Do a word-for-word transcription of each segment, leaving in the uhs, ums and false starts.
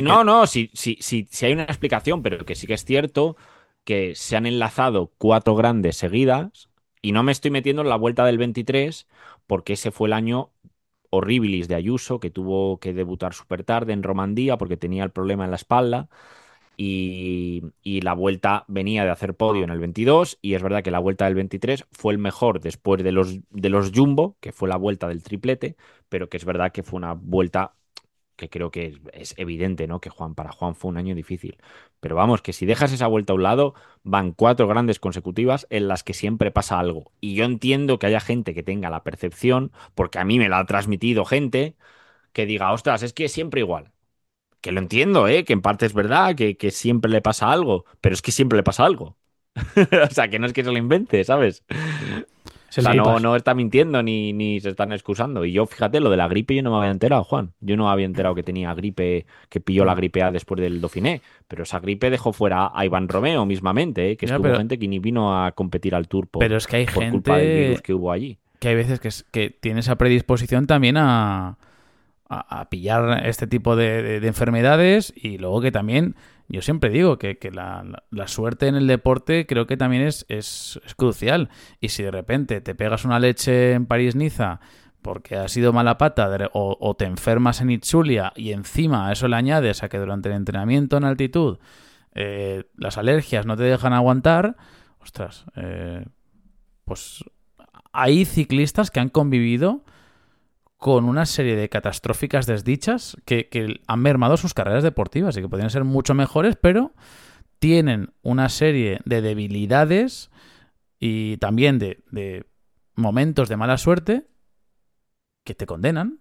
no, no, sí, sí, sí, sí hay una explicación, pero que sí que es cierto que se han enlazado cuatro grandes seguidas y no me estoy metiendo en la vuelta del veintitrés porque ese fue el año horribilis de Ayuso, que tuvo que debutar súper tarde en Romandía porque tenía el problema en la espalda y, y la vuelta venía de hacer podio en el veintidós y es verdad que la vuelta del veintitrés fue el mejor después de los, de los Jumbo, que fue la vuelta del triplete, pero que es verdad que fue una vuelta que creo que es, es evidente, ¿no? Que Juan, para Juan fue un año difícil. Pero vamos, que si dejas esa vuelta a un lado, van cuatro grandes consecutivas en las que siempre pasa algo. Y yo entiendo que haya gente que tenga la percepción, porque a mí me la ha transmitido gente, que diga, ostras, es que es siempre igual. Que lo entiendo, ¿eh? Que en parte es verdad, que, que siempre le pasa algo, pero es que siempre le pasa algo. O sea, que no es que se lo invente, ¿sabes? Es O el sea, no, bypass. no está mintiendo ni, ni se están excusando. Y yo, fíjate, lo de la gripe yo no me había enterado, Juan. Yo no me había enterado que tenía gripe, que pilló la Mm. gripe A después del Dauphiné. Pero esa gripe dejó fuera a Iván Romeo mismamente, ¿eh? Que Ya, estuvo pero, gente que ni vino a competir al Tour pero por, es que hay por culpa del virus gente que hubo allí. que hay veces que, es- que tiene esa predisposición también a, a, a pillar este tipo de, de- de enfermedades y luego que también, yo siempre digo que, que la, la- la suerte en el deporte creo que también es, es, es crucial. Y si de repente te pegas una leche en París-Niza porque has sido mala pata de- o, o te enfermas en Itzulia y encima a eso le añades a que durante el entrenamiento en altitud eh, las alergias no te dejan aguantar, ostras, eh, pues hay ciclistas que han convivido con una serie de catastróficas desdichas que, que han mermado sus carreras deportivas y que podrían ser mucho mejores, pero tienen una serie de debilidades y también de, de momentos de mala suerte que te condenan.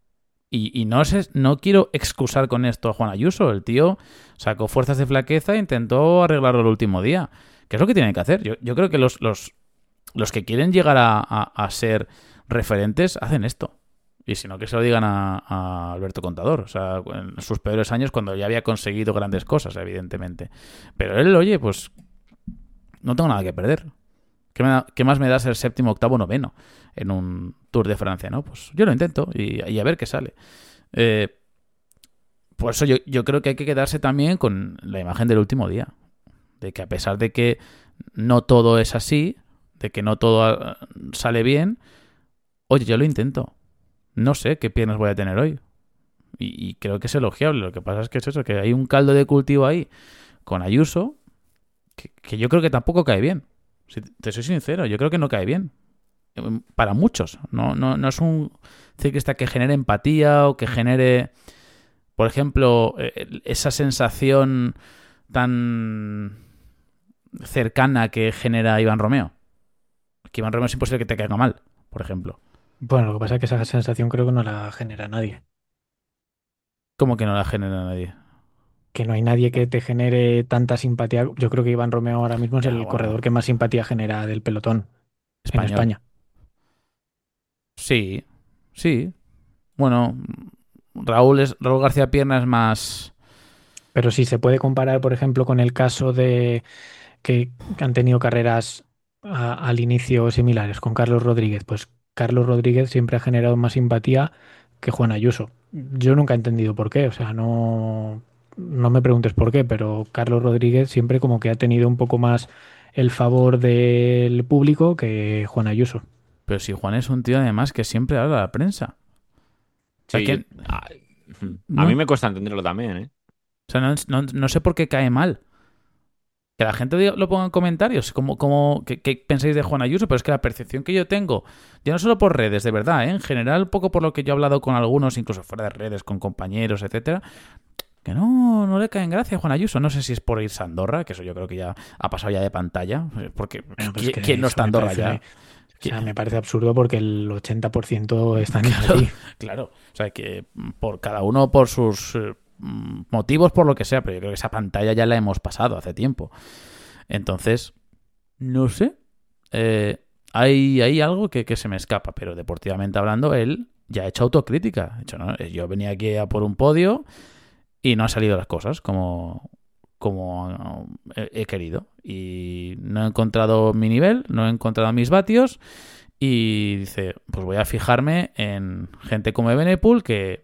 Y, y no, sé, no quiero excusar con esto a Juan Ayuso. El tío sacó fuerzas de flaqueza e intentó arreglarlo el último día. ¿Qué es lo que tienen que hacer? Yo, yo creo que los, los, los que quieren llegar a, a, a ser referentes hacen esto. Y si no, que se lo digan a, a Alberto Contador. O sea, en sus peores años, cuando ya había conseguido grandes cosas, evidentemente. Pero él, oye, pues no tengo nada que perder. ¿Qué, me da- qué más me da ser séptimo, octavo, noveno en un Tour de Francia, no? Pues yo lo intento y, y a ver qué sale. Eh, por eso yo, yo creo que hay que quedarse también con la imagen del último día. De que a pesar de que no todo es así, de que no todo ah, sale bien, oye, yo lo intento. No sé qué piernas voy a tener hoy. Y, y creo que es elogiable. Lo que pasa es que es eso, que hay un caldo de cultivo ahí con Ayuso que, que yo creo que tampoco cae bien. Si te soy sincero, yo creo que no cae bien. Para muchos. No, no, no es un ciclista que genere empatía o que genere, por ejemplo, eh, esa sensación tan cercana que genera Iván Romeo. Que Iván Romeo es imposible que te caiga mal, por ejemplo. Mm. Bueno, lo que pasa es que esa sensación creo que no la genera nadie. Mm. ¿Cómo que no la genera nadie? Que no hay nadie que te genere tanta simpatía. Yo creo que Iván Romeo ahora mismo es Ya, el corredor bueno, que más simpatía genera del pelotón en español. España. Sí, sí. Bueno, Raúl es Raúl García Pierna es más. Pero si se puede comparar, por ejemplo, con el caso de que han tenido carreras a- al inicio similares con Carlos Rodríguez, pues Carlos Rodríguez siempre ha generado más simpatía que Juan Ayuso. Yo nunca he entendido por qué, o sea, no, no me preguntes por qué, pero Carlos Rodríguez siempre como que ha tenido un poco más el favor del público que Juan Ayuso. Pero si Juan es un tío además que siempre habla a la prensa. O sea Sí, yo, que a, a mí no, me cuesta entenderlo también, ¿eh? o sea, no, no- no sé por qué cae mal. Que la gente diga- lo ponga en comentarios, como, como, ¿qué, qué pensáis de Juan Ayuso? Pero es que la percepción que yo tengo, ya no solo por redes, de verdad, ¿eh? En general, un poco por lo que yo he hablado con algunos, incluso fuera de redes, con compañeros, etcétera, que no, no le cae en gracia a Juan Ayuso. No sé si es por irse a Andorra, que eso yo creo que ya ha pasado ya de pantalla, eh, porque bueno, pues ¿qui- que ¿quién no eso está a me Andorra parece, ya? o ¿Qui- sea, me parece absurdo porque el ochenta por ciento están en Claro, Madrid. claro. O sea, que por cada uno por sus eh, mm, motivos, por lo que sea, pero yo creo que esa pantalla ya la hemos pasado hace tiempo. Entonces, no sé. Eh, hay, hay algo que, que se me escapa, pero deportivamente hablando, él ya ha hecho autocrítica. Ha dicho, ¿no? Yo venía aquí a por un podio y no han salido las cosas como, como he, he querido. Y no he encontrado mi nivel, no he encontrado mis vatios. Y dice, pues voy a fijarme en gente como Evenepoel que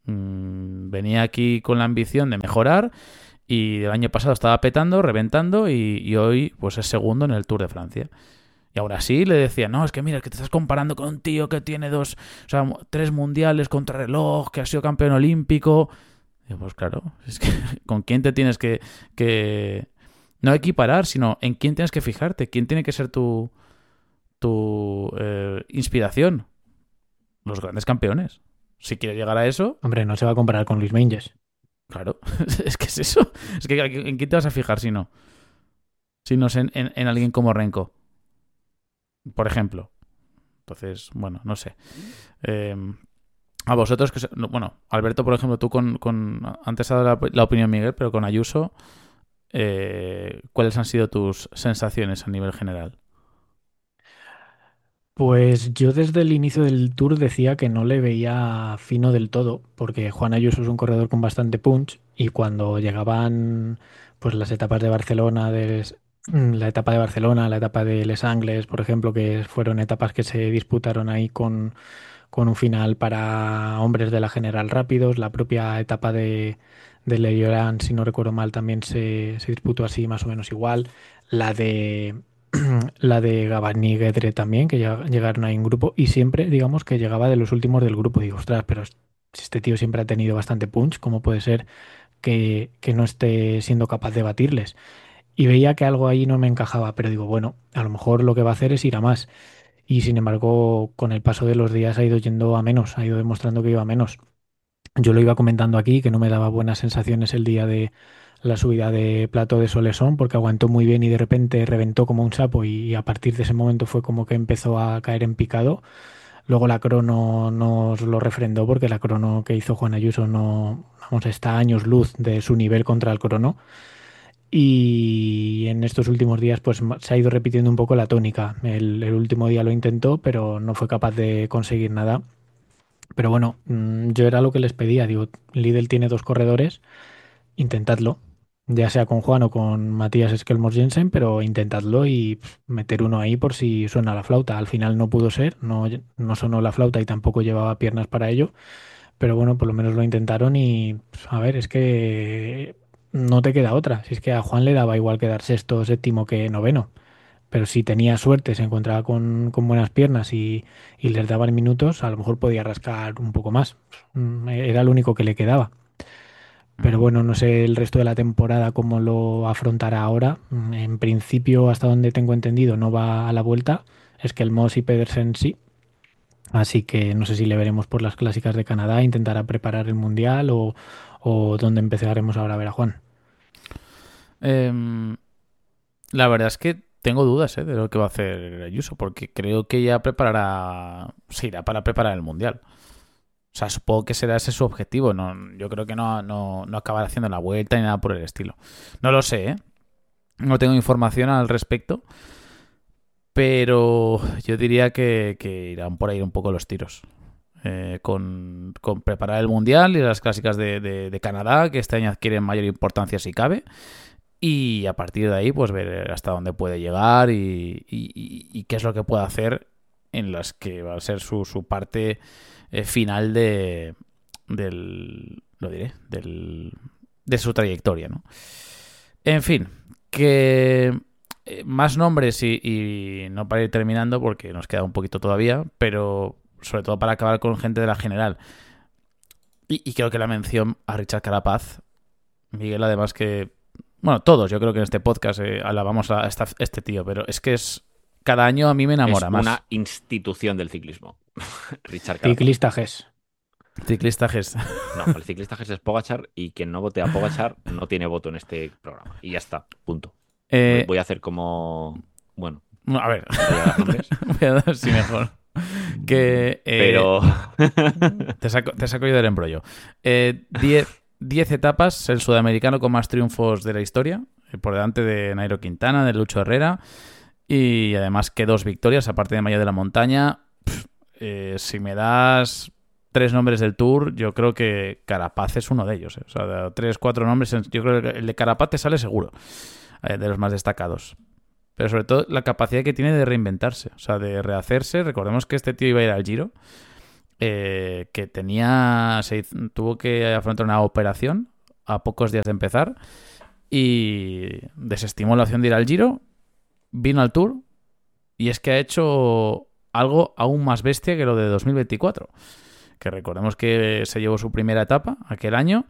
Mm, venía aquí con la ambición de mejorar y el año pasado estaba petando, reventando y, y hoy pues es segundo en el Tour de Francia. Y aún así le decía, no, es que mira, es que te estás comparando con un tío que tiene dos, o sea, tres mundiales contra reloj, que ha sido campeón olímpico. Y pues claro, es que ¿con quién te tienes que, que no equiparar, sino en quién tienes que fijarte? ¿Quién tiene que ser tu, tu eh, inspiración? Los grandes campeones. Si quieres llegar a eso, Hombre, no se va a comparar con Luis Menges. claro, es que es eso. Es que ¿en quién te vas a fijar si no? Si no es en, en, en alguien como Renko, por ejemplo. Entonces, bueno, no sé. Eh, a vosotros, que se- no, bueno, Alberto, por ejemplo, tú con, con antes ha dado la, la opinión Miguel, pero con Ayuso, eh, ¿cuáles han sido tus sensaciones a nivel general? Pues yo desde el inicio del Tour decía que no le veía fino del todo, porque Juan Ayuso es un corredor con bastante punch y cuando llegaban pues las etapas de Barcelona, de, la etapa de Barcelona, la etapa de Les Angles, por ejemplo, que fueron etapas que se disputaron ahí con, con un final para hombres de la general rápidos, la propia etapa de, de Le Llorant, si no recuerdo mal, también se, se disputó así más o menos igual, la de la de Gabani y Guedre también, que ya llegaron ahí en grupo, y siempre, digamos, que llegaba de los últimos del grupo. Digo, ostras, pero si este tío siempre ha tenido bastante punch, ¿cómo puede ser que, que no esté siendo capaz de batirles? Y veía que algo ahí no me encajaba, pero digo, bueno, a lo mejor lo que va a hacer es ir a más. Y sin embargo, con el paso de los días ha ido yendo a menos, ha ido demostrando que iba a menos. Yo lo iba comentando aquí, que no me daba buenas sensaciones el día de la subida de Plato de Solesón, porque aguantó muy bien y de repente reventó como un sapo y a partir de ese momento fue como que empezó a caer en picado. Luego la crono nos lo refrendó porque la crono que hizo Juan Ayuso no, vamos, está a años luz de su nivel contra el crono. Y en estos últimos días pues ma- se ha ido repitiendo un poco la tónica. El, el último día lo intentó, pero no fue capaz de conseguir nada. Pero bueno, mm, yo era lo que les pedía. Digo, Lidl tiene dos corredores, intentadlo. Ya sea con Juan o con Matías Skelmos Jensen, pero intentadlo y pff, meter uno ahí por si suena la flauta. Al final no pudo ser, no, no sonó la flauta y tampoco llevaba piernas para ello. Pero bueno, por lo menos lo intentaron y pff, a ver, es que no te queda otra. Si es que a Juan le daba igual quedar sexto, séptimo que noveno. Pero si tenía suerte, se encontraba con, con buenas piernas y, y les daban minutos, a lo mejor podía rascar un poco más. Mm, Era lo único que le quedaba. Pero Ujú. bueno, no sé el resto de la temporada cómo lo afrontará ahora. Mm, En principio, hasta donde tengo entendido, no va a la vuelta. Es que el Moss y Pedersen sí. Así que no sé si le veremos por las clásicas de Canadá, intentará preparar el Mundial o, o dónde empezaremos ahora a ver a Juan. Em, la verdad es que tengo dudas, ¿eh? De lo que va a hacer Ayuso, porque creo que ya preparará, se irá para preparar el Mundial. O sea, supongo que será ese su objetivo. No, yo creo que no, no, no acabará haciendo la vuelta ni nada por el estilo. No lo sé, ¿eh? No tengo información al respecto, pero yo diría que, que irán por ahí un poco los tiros. Eh, con, con preparar el Mundial y las clásicas de, de- de Canadá, que este año adquieren mayor importancia si cabe, y a partir de ahí pues ver hasta dónde puede llegar y, y- y- y qué es lo que puede hacer en las que va a ser su, su parte eh, final de del lo diré del, de su trayectoria, ¿no? En fin, que eh, más nombres y, y no para ir terminando porque nos queda un poquito todavía, pero sobre todo para acabar con gente de la general. Y, y creo que la mención a Richard Carapaz, Miguel, además que, bueno, todos, yo creo que en este podcast eh, alabamos a esta- este tío, pero es que es cada año a mí me Es enamora más. una institución del ciclismo. Richard Carapaz. Ciclista G E S. Ciclista Ges. No, el ciclista Jesús Pogachar y quien no vote a Pogachar no tiene voto en este programa. Y ya está, punto. Voy, Eh, voy a hacer como... Bueno, a ver, no voy a dar nombres, voy a dar sí mejor. Que eh, pero... te, saco, te saco yo del embrollo. Eh, diez, diez etapas, el sudamericano con más triunfos de la historia, eh, por delante de Nairo Quintana, de Lucho Herrera, y además que dos victorias, aparte de Maya de la Montaña. Pff, eh, si me das tres nombres del Tour, yo creo que Carapaz es uno de ellos. eh. O sea, de tres, cuatro nombres, yo creo que el de Carapaz te sale seguro, eh, de los más destacados. Pero sobre todo la capacidad que tiene de reinventarse, o sea, de rehacerse. Recordemos que este tío iba a ir al Giro eh, que tenía, se hizo- tuvo que afrontar una operación a pocos días de empezar y desestimó la opción de ir al Giro, vino al Tour y es que ha hecho algo aún más bestia que lo de dos mil veinticuatro. Que recordemos que se llevó su primera etapa aquel año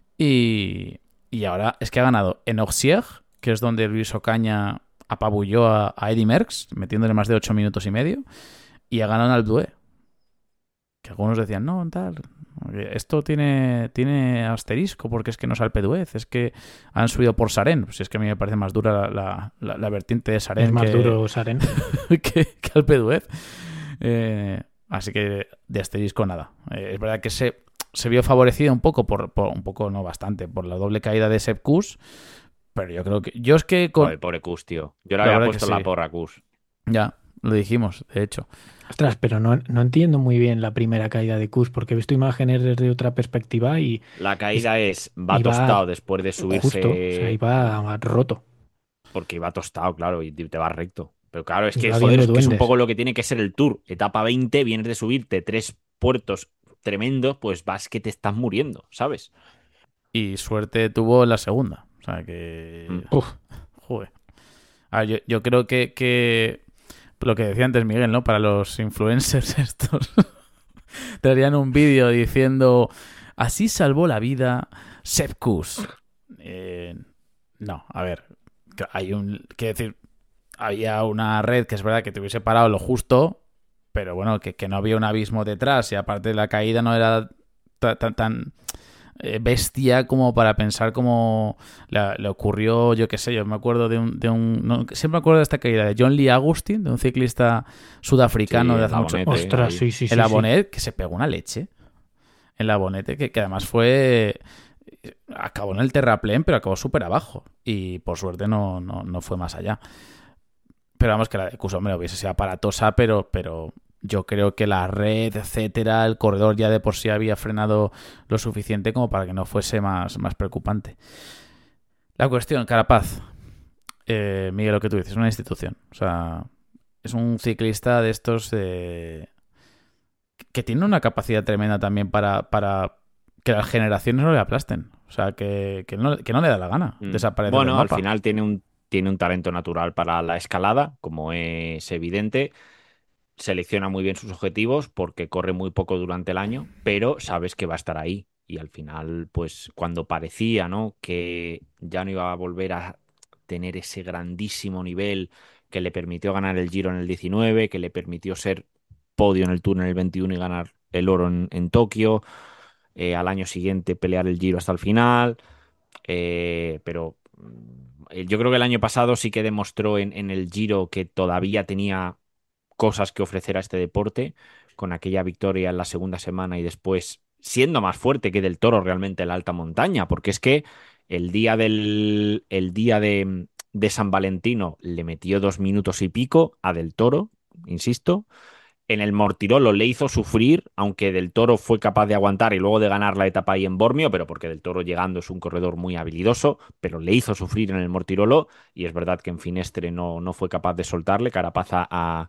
y, y ahora es que ha ganado en Auxerre, que es donde Luis Ocaña apabulló a, a Eddy Merckx, metiéndole más de ocho minutos y medio, y ha ganado en Alpe d'Huez. Que algunos decían, no, tal, esto tiene, tiene asterisco porque es que no es Alpe d'Huez, es que han subido por Sarén. Pues es que a mí me parece más dura la, la, la, la vertiente de Sarén Es más que, duro Saren. que, que Alpe d'Huez. Eh, así que de asterisco nada. Eh, es verdad que se, se vio favorecido un poco, por, por un poco, no bastante, por la doble caída de Sepp Kuss, pero yo creo que... Yo es que... Con... Joder, pobre Kuss, tío. Yo le La había verdad puesto que la sí. porra a Kuss. Ya, lo dijimos, de hecho. Ostras, pero no, no entiendo muy bien la primera caída de Kuss, porque he visto imágenes desde otra perspectiva y La es- caída es, va iba tostado después de justo, o sea, subirse, iba roto, porque iba tostado, claro, y te va recto. Pero claro, es que, iba joder, viendo es que es un duendes. poco lo que tiene que ser el Tour. Etapa veinte, vienes de subirte tres puertos tremendos, pues vas que te estás muriendo, ¿sabes? Y suerte tuvo en la segunda. O sea que... Mm. Uf, Joder. A ver, yo, yo creo que, que... Lo que decía antes Miguel, ¿no? Para los influencers estos... te harían un vídeo diciendo... Así salvó la vida Sepp Kuss. Eh, no, a ver. Hay un... Quiero decir... Había una red que es verdad que te hubiese parado lo justo, pero bueno, que, que no había un abismo detrás y aparte de la caída no era tan, tan, tan eh, bestia como para pensar como le, le ocurrió, yo qué sé, yo me acuerdo de un... De un no, siempre me acuerdo de esta caída de John Lee Agustin, de un ciclista sudafricano Sí, de el hace mucho... Abonete, ostras, ahí. sí, sí, sí. El sí. Abonet, que se pegó una leche. El Abonete, que, que además fue... Acabó en el terraplén, pero acabó súper abajo. Y por suerte no, no, no fue más allá. Pero vamos, que la de Kuss, hombre, hubiese sido aparatosa, pero, pero yo creo que la red, etcétera, el corredor ya de por sí había frenado lo suficiente como para que no fuese más, más preocupante. La cuestión, Carapaz, eh, Miguel, lo que tú dices, es una institución. O sea, es un ciclista de estos de... que tiene una capacidad tremenda también para, para que las generaciones no le aplasten. O sea, que, que, no, que no le da la gana Mm. desaparecer Bueno, del al mapa. final tiene un, tiene un talento natural para la escalada, como es evidente. Selecciona muy bien sus objetivos porque corre muy poco durante el año, pero sabes que va a estar ahí. Y al final, pues cuando parecía, ¿no?, que ya no iba a volver a tener ese grandísimo nivel que le permitió ganar el Giro en el diecinueve, que le permitió ser podio en el Tour en el veintiuno y ganar el oro en, en Tokio, eh, al año siguiente pelear el Giro hasta el final, eh, pero mm, yo creo que el año pasado sí que demostró en, en el Giro que todavía tenía cosas que ofrecer a este deporte, con aquella victoria en la segunda semana y después siendo más fuerte que Del Toro realmente en la alta montaña, porque es que el día del el día de, de San Valentino le metió dos minutos y pico a Del Toro, insisto. En el Mortirolo le hizo sufrir, aunque Del Toro fue capaz de aguantar y luego de ganar la etapa ahí en Bormio, pero porque Del Toro llegando es un corredor muy habilidoso, pero le hizo sufrir en el Mortirolo y es verdad que en Finestre no, no fue capaz de soltarle Carapaz a,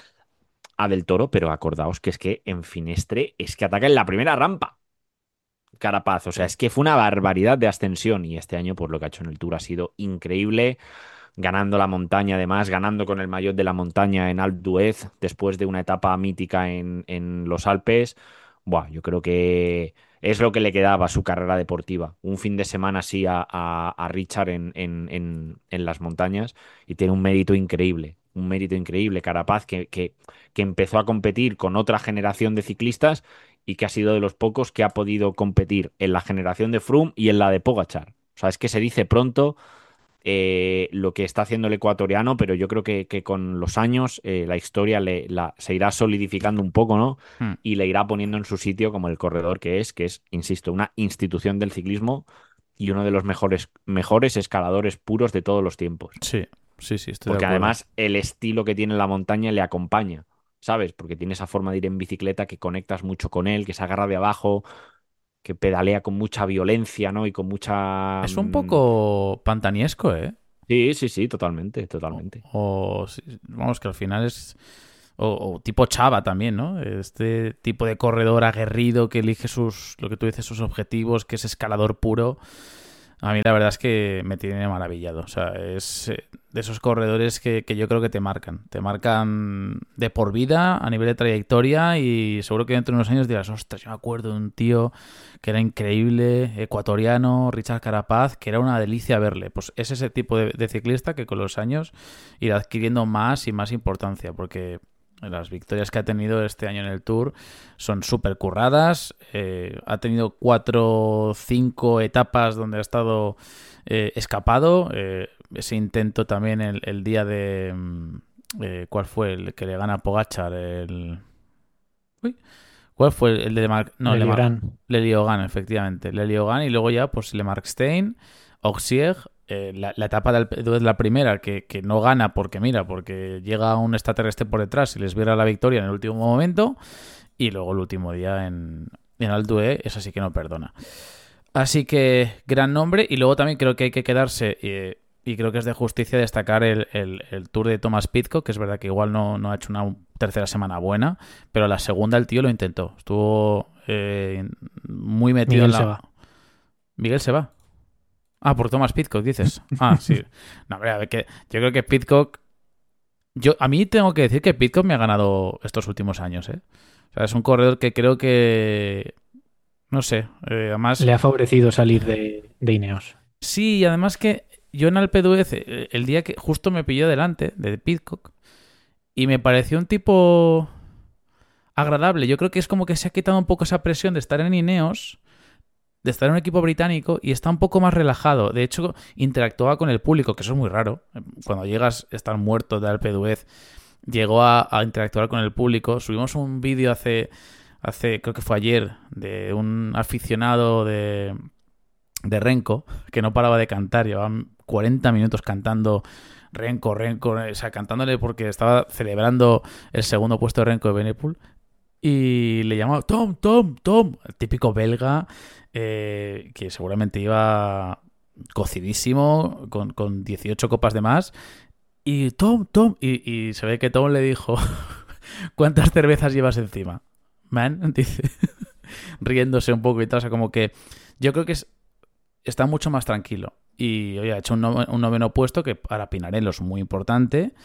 a Del Toro, pero acordaos que es que en Finestre es que ataca en la primera rampa Carapaz, o sea, es que fue una barbaridad de ascensión y este año por lo que ha hecho en el Tour ha sido increíble, ganando la montaña además, ganando con el maillot de la montaña en Alpe d'Huez después de una etapa mítica en, en los Alpes. Buah, yo creo que es lo que le quedaba a su carrera deportiva. Un fin de semana así a, a, a Richard en, en, en, en las montañas y tiene un mérito increíble. Un mérito increíble, Carapaz, que, que, que empezó a competir con otra generación de ciclistas y que ha sido de los pocos que ha podido competir en la generación de Froome y en la de Pogačar. O sea, es que se dice pronto eh, lo que está haciendo el ecuatoriano, pero yo creo que, que con los años eh, la historia le, la, se irá solidificando un poco, ¿no? Hmm. Y le irá poniendo en su sitio como el corredor que es, que es, insisto, una institución del ciclismo y uno de los mejores, mejores escaladores puros de todos los tiempos. Sí, sí, sí, estoy Porque de acuerdo. además el estilo que tiene en la montaña le acompaña, ¿sabes? Porque tiene esa forma de ir en bicicleta que conectas mucho con él, que se agarra de abajo, que pedalea con mucha violencia, ¿no? Y con mucha... Es un mm, poco pantaniesco, ¿eh? Sí, sí, sí, totalmente, O, totalmente. o- sí, vamos, que al final es... O, o tipo Chava también, ¿no? Este tipo de corredor aguerrido que elige sus, lo que tú dices, sus objetivos, que es escalador puro. A mí la verdad es que me tiene maravillado. O sea, es eh, de esos corredores que, que yo creo que te marcan. Te marcan de por vida a nivel de trayectoria y seguro que dentro de unos años dirás, ostras, yo me acuerdo de un tío que era increíble, ecuatoriano, Richard Carapaz, que era una delicia verle. Pues es ese tipo de, de ciclista que con los años irá adquiriendo más y más importancia, porque las victorias que ha tenido este año en el Tour son súper curradas. Eh, ha tenido cuatro o cinco etapas donde ha estado eh, escapado. Eh, ese intento también el, el día de... Eh, ¿Cuál fue? El que le gana a Pogačar. El... Uy. ¿Cuál fue el, el de Mar... No, Le Mar... Leliogan, efectivamente. Leliogan y luego ya pues Le Markstein, Ogier. Eh, la, la etapa del de la primera que, que no gana porque mira porque llega un extraterrestre por detrás y les viera la victoria en el último momento, y luego el último día en, en Alpe d'Huez, esa sí que no perdona. Así que gran nombre. Y luego también creo que hay que quedarse eh, y creo que es de justicia destacar el, el, el Tour de Thomas Pidcock, que es verdad que igual no, no ha hecho una tercera semana buena, pero la segunda el tío lo intentó, estuvo eh, muy metido. Miguel en la... se va. Miguel se va. Ah, por Thomas Pidcock, dices. Ah, sí. No, hombre, a ver, que yo creo que Pidcock... Yo, a mí tengo que decir que Pidcock me ha ganado estos últimos años, ¿eh? O sea, es un corredor que creo que... No sé, eh, además... Le ha favorecido salir de, de Ineos. Sí, y además que yo en Alpe d'Huez, el día que justo me pilló delante de Pidcock, y me pareció un tipo agradable. Yo creo que es como que se ha quitado un poco esa presión de estar en Ineos, de estar en un equipo británico, y está un poco más relajado. De hecho, interactuaba con el público, que eso es muy raro. Cuando llegas a estar muerto de Alpe d'Huez, llegó a, a interactuar con el público. Subimos un vídeo hace, hace, creo que fue ayer, de un aficionado de, de Renko, que no paraba de cantar. Llevaban cuarenta minutos cantando Renko, Renko, o sea, cantándole porque estaba celebrando el segundo puesto de Renko de Benepul. Y le llamaba Tom, Tom, Tom, el típico belga, eh, que seguramente iba cocidísimo, con, con dieciocho copas de más. Y Tom, Tom, y, y se ve que Tom le dijo, ¿cuántas cervezas llevas encima? Man, dice, riéndose un poco y tal. O sea, como que yo creo que es, está mucho más tranquilo. Y oye, ha hecho un, no, un noveno puesto, que para Pinarello es muy importante.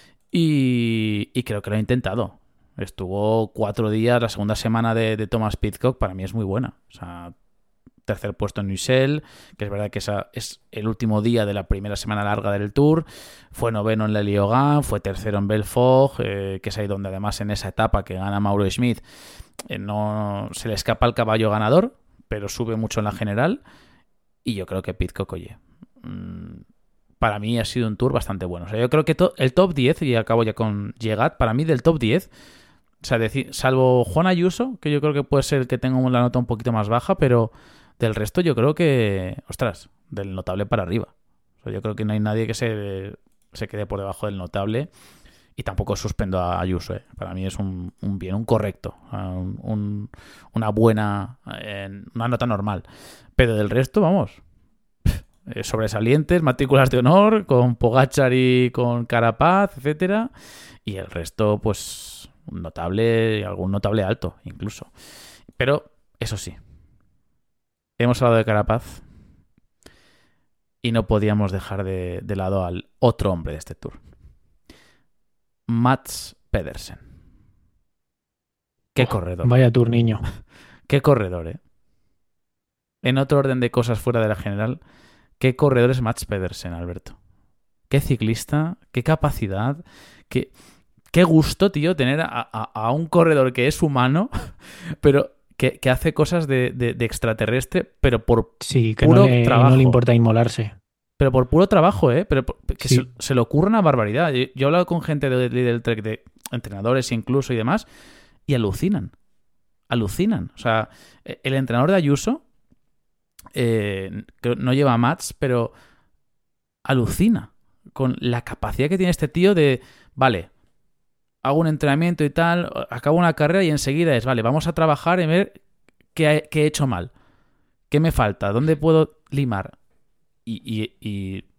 Y, y creo que lo ha intentado. Estuvo cuatro días, la segunda semana de, de Thomas Pidcock para mí es muy buena. O sea, tercer puesto en Ussel, que es verdad que esa es el último día de la primera semana larga del Tour. Fue noveno en Leliogan, fue tercero en Belfort, eh, que es ahí donde además en esa etapa que gana Mauro Schmid eh, no se le escapa el caballo ganador, pero sube mucho en la general. Y yo creo que Pidcock, oye... Mmm, para mí ha sido un Tour bastante bueno. O sea, yo creo que to- el top diez, y acabo ya con Llegat, para mí del top diez, o sea, decir, salvo Juan Ayuso, que yo creo que puede ser el que tenga la nota un poquito más baja, pero del resto yo creo que, ostras, del notable para arriba. O sea, yo creo que no hay nadie que se, se quede por debajo del notable, y tampoco suspendo a Ayuso, ¿eh? Para mí es un, un bien, un correcto, un, un, una buena, eh, una nota normal. Pero del resto, vamos... Eh, sobresalientes, matrículas de honor, con Pogačar y con Carapaz, etcétera, y el resto, pues, un notable, algún notable alto, incluso. Pero, eso sí, hemos hablado de Carapaz y no podíamos dejar de, de lado al otro hombre de este Tour. Mats Pedersen. Qué oh, corredor. Vaya Tour, niño. Qué corredor, ¿eh? En otro orden de cosas fuera de la general, qué corredor es Mats Pedersen, Alberto. Qué ciclista, qué capacidad, qué, qué gusto, tío, tener a, a, a un corredor que es humano, pero que, que hace cosas de, de, de extraterrestre, pero por sí, que puro no le, trabajo. No le importa inmolarse. Pero por puro trabajo, ¿eh? Pero que sí. se, se le ocurre una barbaridad. Yo, yo he hablado con gente de Lidl Trek, de entrenadores incluso y demás, y alucinan. Alucinan. O sea, el entrenador de Ayuso, eh, que no lleva a Mats, pero alucina con la capacidad que tiene este tío de, vale, hago un entrenamiento y tal, acabo una carrera y enseguida es, vale, vamos a trabajar en ver qué, qué he hecho mal, qué me falta, dónde puedo limar. Y, y, y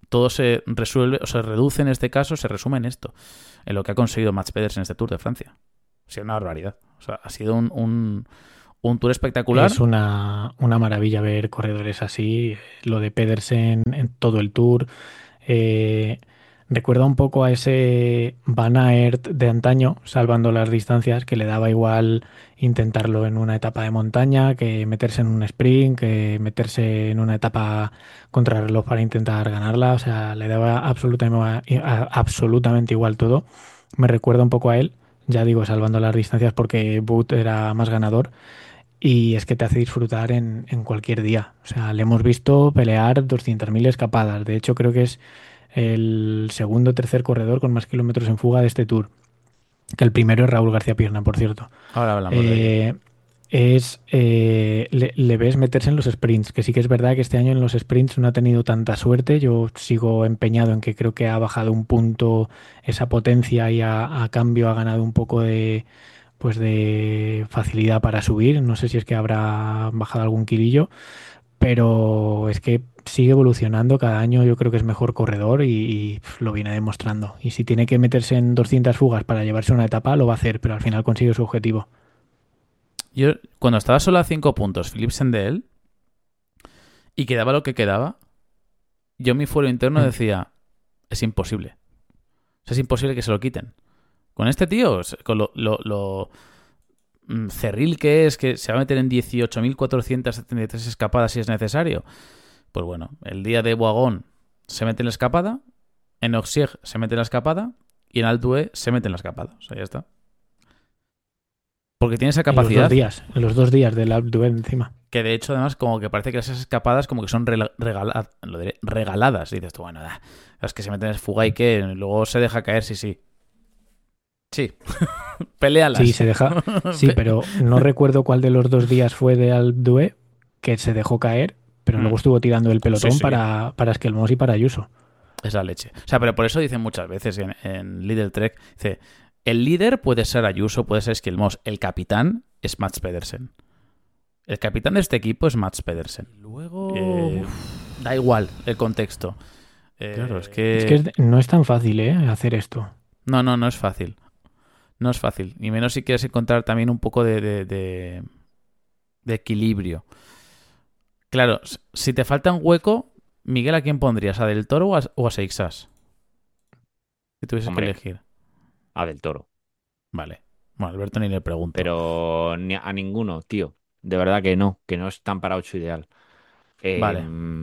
todo se resuelve, o se reduce en este caso, se resume en esto, en lo que ha conseguido Mats Pedersen en este Tour de Francia. Ha sido una barbaridad. O sea, ha sido un, un, un Tour espectacular. Es una, una maravilla ver corredores así. Lo de Pedersen en todo el Tour. Eh, recuerda un poco a ese Van Aert de antaño, salvando las distancias, que le daba igual intentarlo en una etapa de montaña que meterse en un sprint, que meterse en una etapa contrarreloj para intentar ganarla. O sea, le daba absolutamente, absolutamente igual todo. Me recuerda un poco a él, ya digo, salvando las distancias porque Wout era más ganador. Y es que te hace disfrutar en, en cualquier día. O sea, le hemos visto pelear doscientas mil escapadas. De hecho, creo que es el segundo o tercer corredor con más kilómetros en fuga de este Tour. Que el primero es Raúl García Pierna, por cierto. Ahora hablamos de ello. Eh, es eh, le, le ves meterse en los sprints, que sí que es verdad que este año en los sprints no ha tenido tanta suerte. Yo sigo empeñado en que creo que ha bajado un punto esa potencia y a, a cambio ha ganado un poco de pues de facilidad para subir. No sé si es que habrá bajado algún kilillo, pero es que sigue evolucionando cada año. Yo creo que es mejor corredor y, y pf, lo viene demostrando. Y si tiene que meterse en doscientas fugas para llevarse una etapa, lo va a hacer, pero al final consigue su objetivo. Yo, cuando estaba solo a cinco puntos, Philipsen de él, y quedaba lo que quedaba, yo mi fuero interno Mm. decía, es imposible. O sea, es imposible que se lo quiten. Con este tío, con lo, lo, lo mm, cerril que es, que se va a meter en dieciocho mil cuatrocientas setenta y tres escapadas si es necesario. Pues bueno, el día de Boagón se mete en la escapada, en Auxerre se mete en la escapada y en Alpe d'Huez se mete en la escapada. O sea, ya está. Porque tiene esa En los dos capacidad días, en los dos días del Alpe d'Huez encima. que de hecho además como que parece que esas escapadas como que son rela- regala- lo diré, regaladas. Y dices tú, bueno, da, las que se meten en fuga y que luego se deja caer, sí, sí. Sí. Peléalas. Sí, se deja. Sí, pero no recuerdo cuál de los dos días fue de Alpe d'Huez que se dejó caer, pero Mm. luego estuvo tirando el pelotón Sí, sí. para, para Esquelmós y para Ayuso. Es la leche. O sea, pero por eso dicen muchas veces en, en Lidl Trek, dice, el líder puede ser Ayuso, puede ser Esquelmós, el capitán es Mats Pedersen. El capitán de este equipo es Mats Pedersen. Luego. Eh, da igual el contexto. Eh, claro, es que... Es que es- no es tan fácil, ¿eh? Hacer esto. No, no, no es fácil. No es fácil. Y menos si quieres encontrar también un poco de, de, de, de equilibrio. Claro, s- si te falta un hueco, Miguel, ¿a quién pondrías? ¿A Del Toro o a, o a Seixas? Si tuvieses Hombre. que elegir. A Del Toro. Vale. Bueno, Alberto ni le pregunto. Pero ni a ninguno, tío. De verdad que no, que no es tan para ocho ideal. Eh, Vale.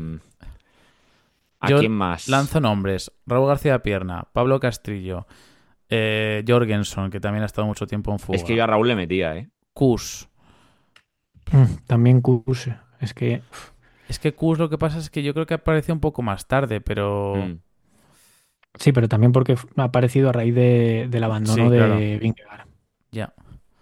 ¿A Yo quién más? lanzo nombres. Raúl García Pierna, Pablo Castrillo, eh, Jorgensen, que también ha estado mucho tiempo en fuga. Es que yo a Raúl le metía, ¿eh? Kus. Mm, También Kus. Es que Es que Kus lo que pasa es que yo creo que apareció un poco más tarde, pero... Mm. sí, pero también porque f- ha aparecido a raíz de- del abandono Sí, de claro. Vingegaard. Ya.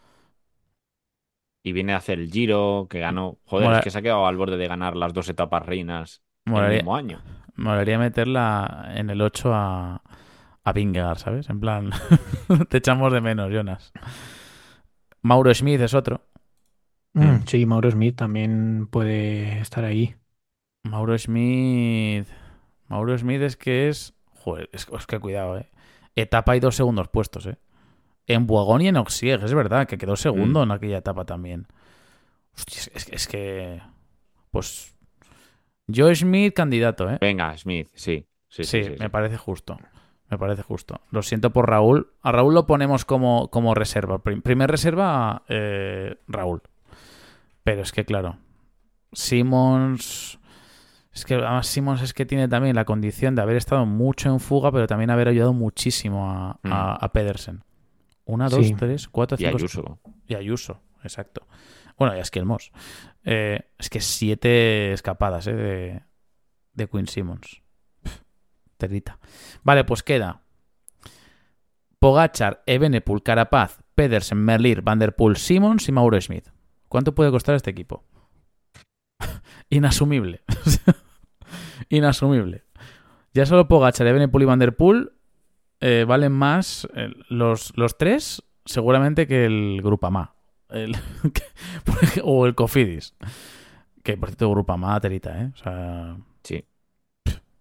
Y viene a hacer el Giro, que ganó. Joder, Mola- es que se ha quedado al borde de ganar las dos etapas reinas el Molaría, mismo año. molaría meterla en el ocho a, a Vingegaard, ¿sabes? En plan, te echamos de menos, Jonas. Mauro Schmid es otro. Mm, Mm. Sí, Mauro Smith también puede estar ahí. Mauro Schmid... Mauro Schmid es que es... Joder, es, es que cuidado, ¿eh? Etapa y dos segundos puestos, ¿eh? En Boigón y en Auxerre, es verdad, que quedó segundo Mm. en aquella etapa también. Hostia, es, es, es que... Pues... Joe Schmid, candidato, ¿eh? Venga, Smith, sí. Sí, Sí, sí, sí, me sí. parece justo. Me parece justo. Lo siento por Raúl. A Raúl lo ponemos como, como reserva. Prim- primer reserva, eh, Raúl. Pero es que, claro, Simmons... Es que además Simmons es que tiene también la condición de haber estado mucho en fuga, pero también haber ayudado muchísimo a, a, a Pedersen. Una, dos, Sí. tres, cuatro, Y cinco... Ayuso. Y Ayuso, exacto. Bueno, y a Esquelmós. Eh, es que siete escapadas eh, de, de Quinn Simmons. Pff, telita. Vale, pues queda Pogačar, Evenepoel, Carapaz, Pedersen, Merlier, Van der Poel, Simmons y Mauro Schmid. ¿Cuánto puede costar este equipo? Inasumible. Inasumible. Ya solo Pogačar, Evenepoel y Van der Poel eh, valen más eh, los, los tres seguramente que el Grupama. El, o el Cofidis. Que por cierto, Grupama, telita, ¿eh? O sea, Sí.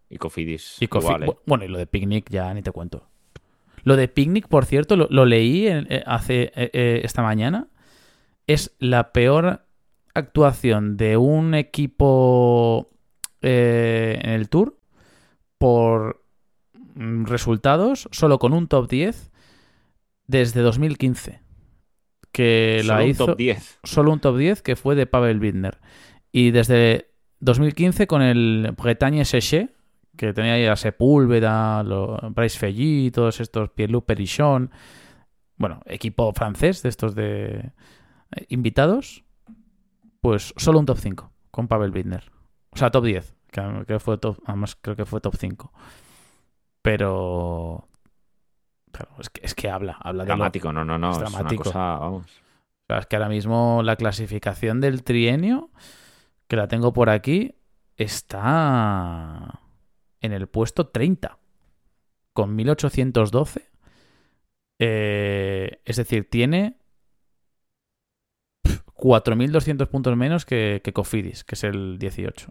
Y Cofidis Y Cofi- igual, ¿eh? Bueno, y lo de Picnic ya ni te cuento. Lo de Picnic, por cierto, lo, lo leí en- eh, hace eh, eh, esta mañana. Es la peor actuación de un equipo eh, en el Tour por mm, resultados, solo con un top diez desde dos mil quince. Que la Solo un hizo top diez. solo un top diez que fue de Pavel Bittner. Y desde dos mil quince con el Bretagne Séché, que tenía ahí a Sepúlveda, lo- Bryce Felly, todos estos, Pierre-Luc Perichon, bueno, equipo francés de estos de eh, invitados, pues solo un top cinco con Pavel Bittner. O sea, top diez, que, que fue top, además creo que fue top cinco. Pero claro, es que, es que habla, habla de lo- Dramático, no, no, no. es Es, dramático. una cosa, vamos. O sea, es que ahora mismo la clasificación del trienio, que la tengo por aquí, está en el puesto treinta, con mil ochocientos doce. Eh, es decir, tiene cuatro mil doscientos puntos menos que, que Cofidis, que es el dieciocho.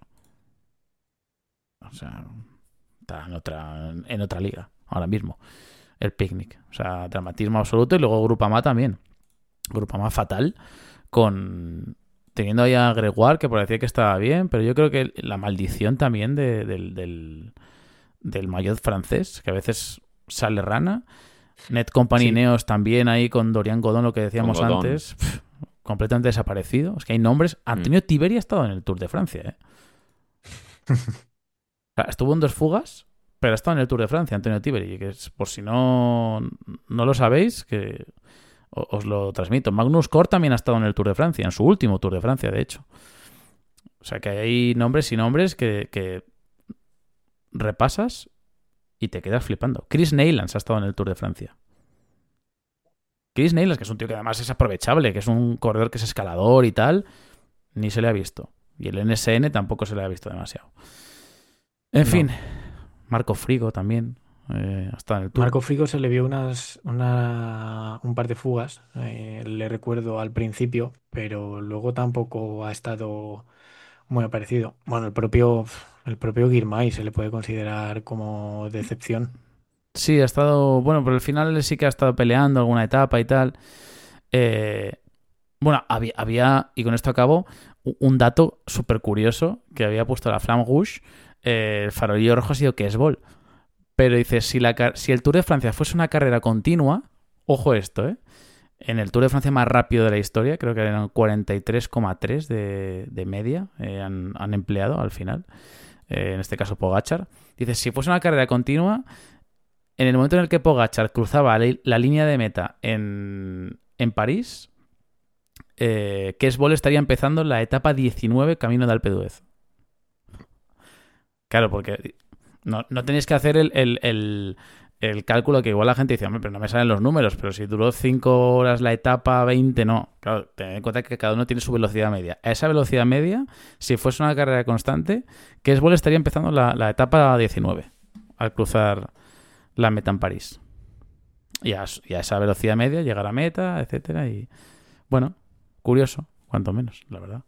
O sea, está en otra, en otra liga ahora mismo. El Picnic. O sea, dramatismo absoluto. Y luego Grupama también. Grupama fatal. Con teniendo ahí a Gregoire, que parecía que estaba bien, pero yo creo que la maldición también de- del, del, del maillot francés, que a veces sale rana. Net Company Sí. Neos también ahí con Dorian Godon, lo que decíamos Con Godon. antes. Pff, completamente desaparecido. Es que hay nombres. Antonio Tiberi ha estado en el Tour de Francia, ¿eh? O sea, estuvo en dos fugas, pero ha estado en el Tour de Francia, Antonio Tiberi, que es, por si no, no lo sabéis, que o- os lo transmito. Magnus Cort también ha estado en el Tour de Francia, en su último Tour de Francia, de hecho. O sea que hay nombres y nombres que, que repasas y te quedas flipando. Chris Neylands ha estado en el Tour de Francia. Chris Neylands, que es un tío que además es aprovechable, que es un corredor que es escalador y tal, ni se le ha visto. Y el N S N tampoco se le ha visto demasiado. En No. fin, Marco Frigo también eh, ha estado en el Tour. Marco Frigo se le vio unas, una, un par de fugas, eh, le recuerdo al principio, pero luego tampoco ha estado muy aparecido. Bueno, el propio, el propio Girmay se le puede considerar como decepción. Sí, ha estado. Bueno, pero al final él sí que ha estado peleando alguna etapa y tal. Eh, bueno, había, había, y con esto acabo, u- un dato súper curioso que había puesto la Flamme Rouge. Eh, el farolillo rojo ha sido Kesbol. Pero dice: si, la, car- si el Tour de Francia fuese una carrera continua, ojo esto, ¿eh? En el Tour de Francia más rápido de la historia, creo que eran cuarenta y tres coma tres de, de media, eh, han, han empleado al final. Eh, en este caso, Pogačar. Dice: si fuese una carrera continua. En el momento en el que Pogačar cruzaba la, la línea de meta en, en París, eh, Kesbol estaría empezando la etapa diecinueve camino de Alpe d'Huez. Claro, porque no, no tenéis que hacer el, el, el, el cálculo que igual la gente dice: hombre, pero no me salen los números, pero si duró cinco horas la etapa, veinte, no. Claro, tened en cuenta que cada uno tiene su velocidad media. A esa velocidad media, si fuese una carrera constante, Kesbol estaría empezando la, la etapa diecinueve al cruzar la meta en París. Y a, y a esa velocidad media llegar a meta, etcétera. Y bueno, curioso, cuanto menos, la verdad.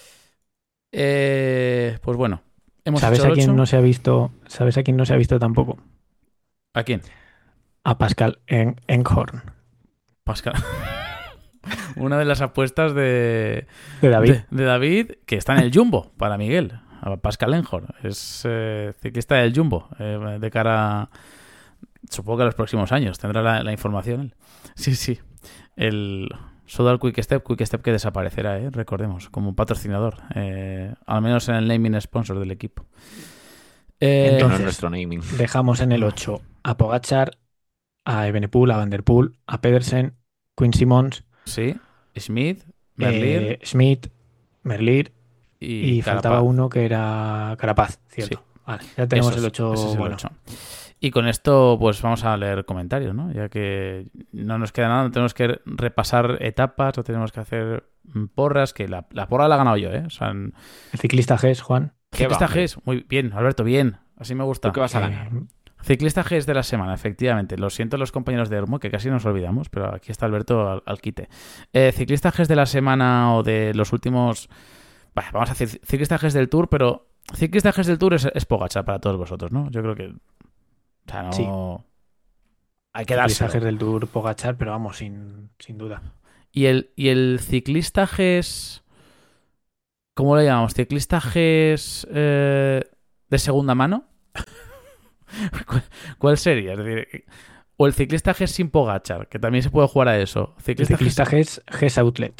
Eh, pues bueno, hemos ¿Sabes hecho a quién ocho. no se ha visto? ¿Sabes a quién no se ha visto tampoco? ¿A quién? A Pascal En- Enghorn, Pascal. Una de las apuestas de, de David. de, de David, que está en el Jumbo para Miguel. A Pascal Enghorn. Es eh, ciclista del Jumbo. Eh, de cara a, supongo que a los próximos años. Tendrá la, la información él. Sí, sí. El Soudal Quick Step, Quick Step que desaparecerá, ¿eh? Recordemos, como patrocinador. Eh, al menos en el naming sponsor del equipo. Eh, Que no es Entonces, nuestro naming. dejamos en el ocho a Pogačar, a Evenepoel, a Van der Poel, a Pedersen, Quinn Simmons, sí. Smith, Merlier eh, Schmidt, Merlier y, y faltaba Carapaz. uno que era Carapaz, cierto. Sí. Vale, ya tenemos Esos, el ocho. ese es el Bueno, ocho. Y con esto, pues vamos a leer comentarios, ¿no? Ya que no nos queda nada, no tenemos que repasar etapas, no tenemos que hacer porras, que la, la porra la he ganado yo, ¿eh? O sea, en el ciclista G es Juan. ¿Qué va, Ciclista hombre? G es muy bien, Alberto, bien. Así me gusta. ¿Tú qué vas a Eh, ganar? Ciclista G es de la semana, efectivamente. Lo siento los compañeros de Hermo, que casi nos olvidamos, pero aquí está Alberto al, al quite. Eh, ciclista G es de la semana o de los últimos... Bah, vamos a decir ciclista G es del Tour, pero ciclistajes del Tour es, es Pogačar para todos vosotros, ¿no? Yo creo que... O sea, no... Sí. Hay que dárselo. Ciclistajes del Tour Pogačar, pero vamos, sin, sin duda. ¿Y el, y el ciclistajes... ¿Cómo lo llamamos? ¿Ciclistajes eh, de segunda mano? ¿Cuál, ¿Cuál sería? Es decir, o el ciclistajes sin Pogačar, que también se puede jugar a eso. El Ciclistajes... ciclistaje es G S Outlet.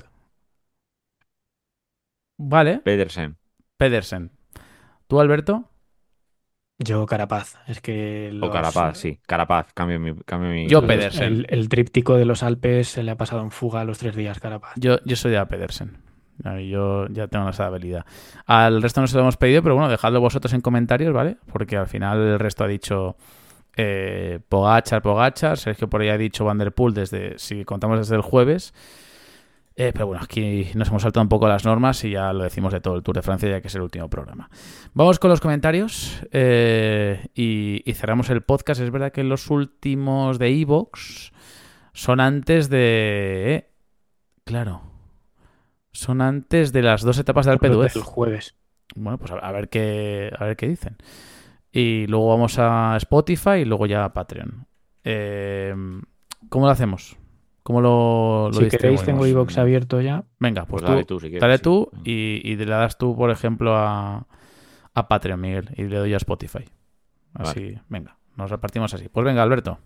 Vale, Pedersen. Pedersen. ¿Tú, Alberto? Yo Carapaz. Es que O los- Carapaz, sí. Carapaz, cambio mi... Cambio mi... Yo los- Pedersen. El, el tríptico de los Alpes se le ha pasado en fuga a los tres días, Carapaz. Yo, yo soy de a Pedersen. Ahí yo ya tengo esa habilidad. Al resto no se lo hemos pedido, pero bueno, dejadlo vosotros en comentarios, ¿vale? Porque al final el resto ha dicho eh, Pogačar, Pogačar. Sergio por ahí ha dicho Van der Poel desde, si contamos desde el jueves. Eh, pero bueno, aquí nos hemos saltado un poco las normas y ya lo decimos de todo el Tour de Francia, ya que es el último programa. Vamos con los comentarios eh, y, y cerramos el podcast. Es verdad que los últimos de iVoox son antes de... Eh, claro. Son antes de las dos etapas de Alpe Los d'Huez. del jueves. Bueno, pues a, a ver qué a ver qué dicen. Y luego vamos a Spotify y luego ya a Patreon. Eh, ¿Cómo lo hacemos? ¿Cómo lo, lo Si queréis, tengo distribuimos? iVoox abierto ya. Venga, pues, Pues dale tú, tú, si quieres. dale sí. tú y, y le das tú, por ejemplo, a, a Patreon, Miguel, y le doy a Spotify. Así, venga, nos repartimos así. Pues venga, Alberto.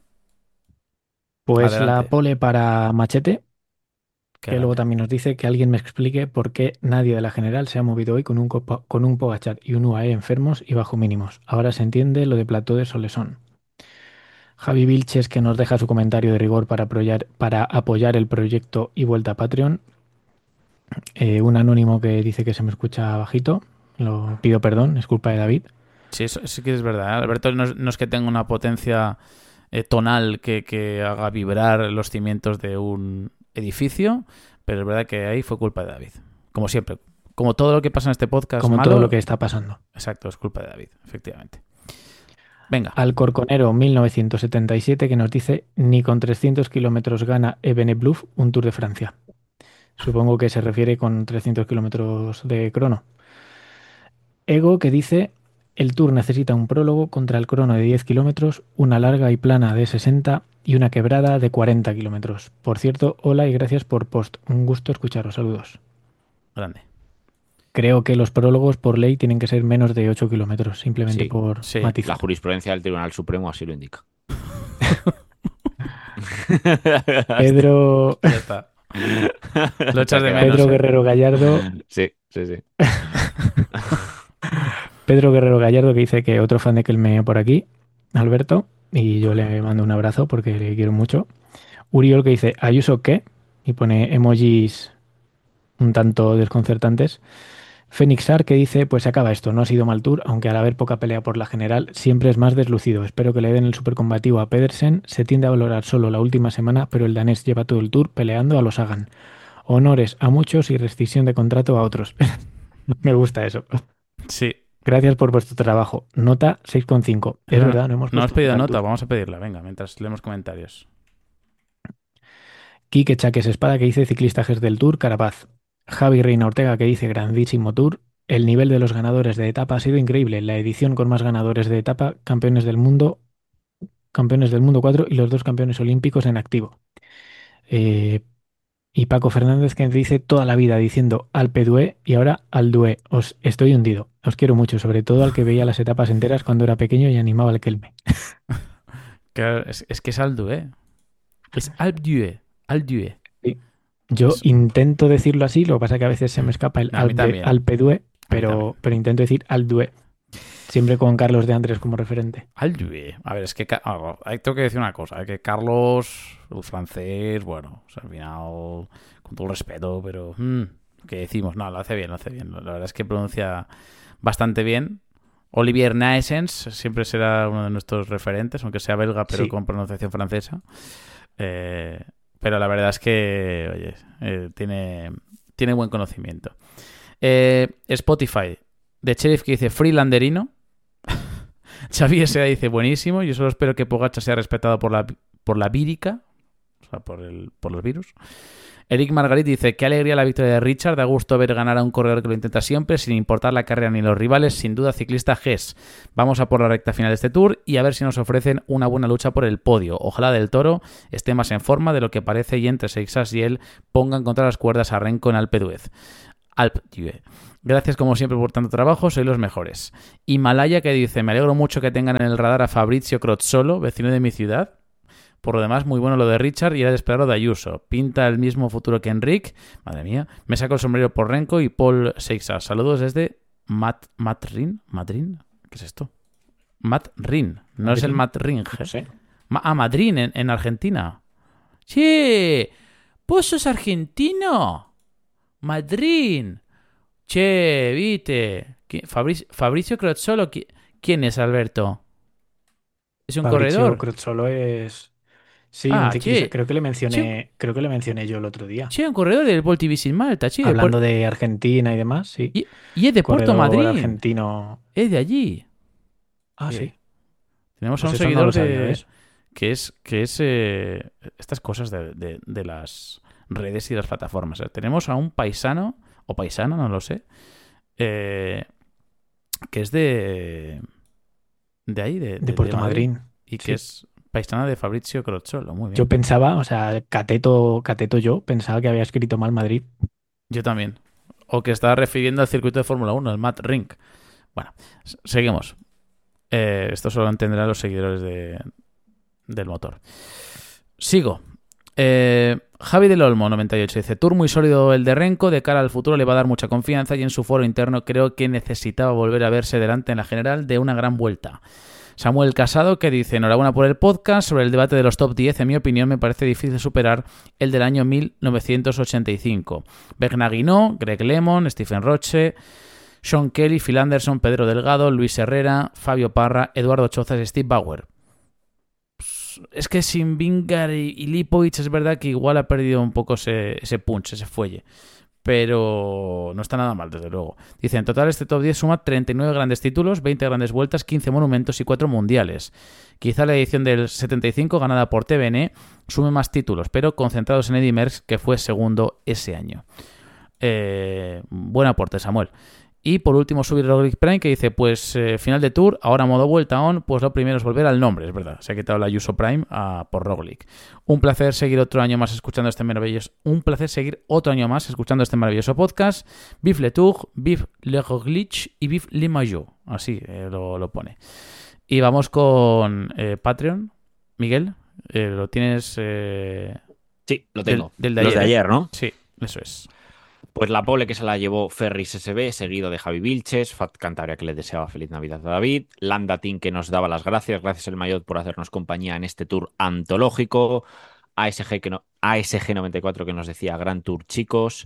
Pues Adelante. la pole para Machete, que que luego adelante. también nos dice que alguien me explique por qué nadie de la general se ha movido hoy con un, copa- con un Pogačar y un U A E enfermos y bajo mínimos. Ahora se entiende lo de plató de Solesón. Javi Vilches, que nos deja su comentario de rigor para apoyar, para apoyar el proyecto y vuelta a Patreon. Eh, un anónimo que dice que se me escucha bajito. Lo pido perdón, es culpa de David. Sí, eso sí que es verdad. ¿eh? Alberto no es, no es que tenga una potencia eh, tonal que, que haga vibrar los cimientos de un edificio, pero es verdad que ahí fue culpa de David. Como siempre. Como todo lo que pasa en este podcast Como malo, todo lo que está pasando. exacto, es culpa de David, efectivamente. Venga. Alcorconero mil novecientos setenta y siete que nos dice ni con trescientos kilómetros gana Evenepoel un Tour de Francia. Supongo que se refiere con trescientos kilómetros de crono. Ego que dice el Tour necesita un prólogo contra el crono de diez kilómetros, una larga y plana de sesenta y una quebrada de cuarenta kilómetros. Por cierto, hola y gracias por post. Un gusto escucharos. Saludos. Grande. Creo que los prólogos por ley tienen que ser menos de ocho kilómetros, simplemente Sí, por sí. matizar. La jurisprudencia del Tribunal Supremo así lo indica. Pedro, Ya está. Lo echas de menos. Pedro ¿eh? Guerrero Gallardo, Sí, sí, sí. Pedro Guerrero Gallardo que dice que otro fan de Kelme por aquí, Alberto, y yo le mando un abrazo porque le quiero mucho. Uriol que dice Ayuso qué y pone emojis un tanto desconcertantes. Fénixar que dice pues se acaba esto, no ha sido mal tour, aunque al haber poca pelea por la general siempre es más deslucido. Espero que le den el supercombativo a Pedersen. Se tiende a valorar solo la última semana, pero el danés lleva todo el tour peleando a los Sagan. Honores a muchos y rescisión de contrato a otros. Me gusta eso. Sí. Gracias por vuestro trabajo. Nota seis coma cinco. Es No, verdad, no hemos No has puesto pedido al nota, tour. vamos a pedirla. Venga, mientras leemos comentarios. Quique Chaques Espada que dice ciclistajes del Tour, Carapaz. Javi Reina Ortega que dice grandísimo Tour. El nivel de los ganadores de etapa ha sido increíble. La edición con más ganadores de etapa, campeones del mundo, campeones del mundo cuatro y los dos campeones olímpicos en activo. Eh, y Paco Fernández que dice toda la vida diciendo Alpe d'Huez y ahora al d'Huez. Os estoy hundido. Os quiero mucho, sobre todo al que veía las etapas enteras cuando era pequeño y animaba al Kelme. Claro, es, es que es Alpe d'Huez. Es Alpe d'Huez. Alpe d'Huez. Yo Es- intento decirlo así, lo que pasa es que a veces se me escapa el A mí Alpe, también. Alpe d'Huez, pero, también. pero intento decir Alpe d'Huez. Siempre con Carlos de Andrés como referente. Alpe d'Huez. A ver, es que Ca- ah, hay- tengo que decir una cosa, eh, que Carlos, el francés, bueno, o sea, al final, con todo el respeto, pero mm, ¿qué decimos? No, lo hace bien, lo hace bien. La verdad es que pronuncia bastante bien. Olivier Naessens siempre será uno de nuestros referentes, aunque sea belga, pero Sí. con pronunciación francesa. Eh, pero la verdad es que, oye, eh, tiene, tiene buen conocimiento. Eh, Spotify, de Sheriff que dice Freelanderino. Xavi S A dice buenísimo. Yo solo espero que Pogačar sea respetado por la, por la vírica, o sea, por, el, por los virus. Eric Margarit dice, qué alegría la victoria de Richard, da gusto ver ganar a un corredor que lo intenta siempre, sin importar la carrera ni los rivales, sin duda ciclista G E S. Vamos a por la recta final de este Tour y a ver si nos ofrecen una buena lucha por el podio. Ojalá Del Toro esté más en forma de lo que parece y entre Seixas y él pongan contra las cuerdas a Renko en Alpe d'Huez. Alpe d'Huez. Gracias como siempre por tanto trabajo, sois los mejores. Himalaya que dice, me alegro mucho que tengan en el radar a Fabrizio Crozzolo, vecino de mi ciudad. Por lo demás, muy bueno lo de Richard y era de esperarlo de Ayuso. Pinta el mismo futuro que Enric. Madre mía. Me saco el sombrero por Renko y Paul Seixas. Saludos desde Matt, Matt Rin. ¿Madrid? ¿Qué es esto? Matt Rin. No ¿Madrid? es el Matt Ring. No sé. Ma ah, Madrid, en, en Argentina. Sí. ¿Vos sos argentino? Madrid. Che, viste. Fabricio, Fabricio Crozzolo. ¿Quién es, Alberto? ¿Es un Fabrizio corredor? Crozzolo es... Sí, un Ah, ciclista. che. Creo que le mencioné, Che, creo que le mencioné yo el otro día. che, un corredor del Volti Visit Malta, che. Hablando Por- de Argentina y demás, sí. Y, y es de Puerto Corredor Madryn. argentino. Es de allí. Ah, Sí. sí. Tenemos a Pues un eso no seguidor lo sabía, de... ¿ves? que es, que es eh, estas cosas de, de- de las redes y las plataformas. ¿eh? Tenemos a un paisano, o paisana, no lo sé, eh, que es de... de ahí, de, De de- Puerto de Madrid, Madryn. y que Sí. es paisana de Fabrizio Crozzolo. Muy bien. Yo pensaba, o sea, Cateto, Cateto yo pensaba que había escrito mal Madrid. Yo también. O que estaba refiriendo al circuito de Fórmula uno, el Matt Rink. Bueno, s- seguimos. Eh, esto solo entenderán los seguidores de, del motor. Sigo. Eh, Javi del Olmo, noventa y ocho, dice: Tour muy sólido el de Renko, de cara al futuro le va a dar mucha confianza y en su foro interno creo que necesitaba volver a verse delante en la general de una gran vuelta. Samuel Casado, que dice: enhorabuena por el podcast. Sobre el debate de los top diez, en mi opinión, me parece difícil superar el del año mil novecientos ochenta y cinco. Bernard Hinault, Greg LeMond, Stephen Roche, Sean Kelly, Phil Anderson, Pedro Delgado, Luis Herrera, Fabio Parra, Eduardo Chozas y Steve Bauer. Pues, es que sin Vingegaard y, y Lipovic es verdad que igual ha perdido un poco ese, ese punch, ese fuelle. Pero no está nada mal, desde luego. Dice, en total este top diez suma treinta y nueve grandes títulos, veinte grandes vueltas, quince monumentos y cuatro mundiales. Quizá la edición del setenta y cinco, ganada por T V N, sume más títulos, pero concentrados en Eddy Merckx, que fue segundo ese año. Eh, buen aporte, Samuel. Y por último subir Roglic Prime, que dice, pues eh, final de Tour, ahora modo vuelta on, pues lo primero es volver al nombre, es verdad. Se ha quitado la Ayuso Prime a, por Roglic. Un placer seguir otro año más escuchando este maravilloso, un placer seguir otro año más escuchando este maravilloso podcast. Vive le Tour, vive le Roglic y vive le Maillot. Así eh, lo, lo pone. Y vamos con eh, Patreon. Miguel, eh, lo tienes eh, Sí, lo tengo. del, del de Los ayer. de ¿eh? ayer, ¿no? Sí, eso es. Pues la pole que se la llevó Ferris S B, seguido de Javi Vilches, Fat Cantabria que le deseaba feliz Navidad a David, Landa Team que nos daba las gracias, gracias el Maillot por hacernos compañía en este tour antológico, A S G, que no, A S G noventa y cuatro que nos decía Gran Tour chicos,